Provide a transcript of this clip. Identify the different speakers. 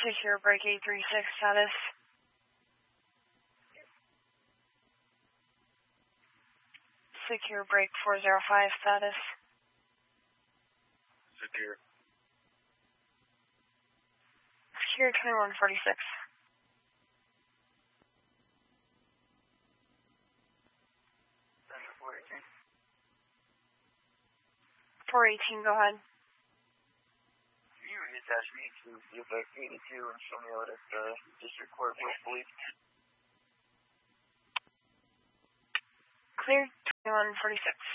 Speaker 1: Secure break 836 status. Secure break 405 status.
Speaker 2: Secure.
Speaker 1: Secure 2146. 418, go ahead.
Speaker 2: Can you reattach me to CFX 82 and show me what at the district court will believe?
Speaker 1: Clear 2146.